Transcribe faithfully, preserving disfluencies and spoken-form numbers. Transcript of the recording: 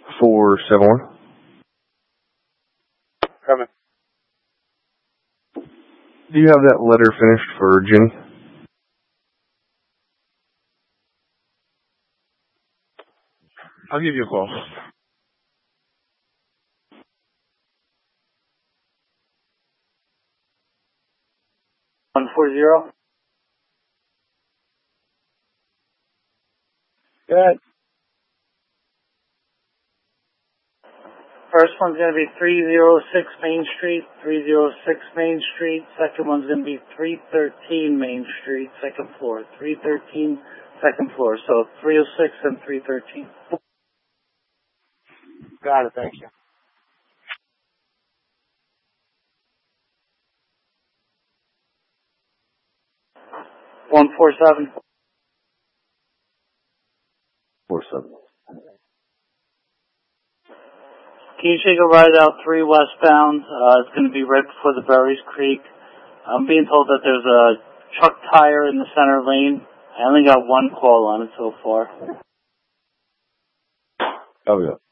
four seven one. Coming. Do you have that letter finished for Jenny? I'll give you a call. One four zero. Good. First one's going to be three oh six Main Street, three oh six Main Street. Second one's going to be three thirteen Main Street, second floor. three thirteen, second floor. So three oh six and three thirteen. Got it, thank you. one four seven. four seven. Can you take a ride out three westbound? Uh, it's going to be right before the Berries Creek. I'm being told that there's a truck tire in the center lane. I only got one call on it so far. Oh, yeah.